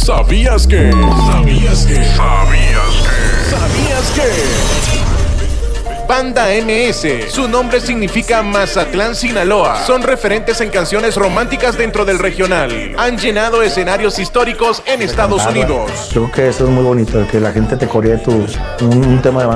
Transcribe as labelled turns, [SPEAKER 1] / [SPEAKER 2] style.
[SPEAKER 1] ¿Sabías que? ¿Sabías que? ¿Sabías que? ¿Sabías que? Banda MS, su nombre significa Mazatlán, Sinaloa. Son referentes en canciones románticas dentro del regional. Han llenado escenarios históricos en Estados Unidos.
[SPEAKER 2] Creo que eso es muy bonito, que la gente te coree un tema de banda.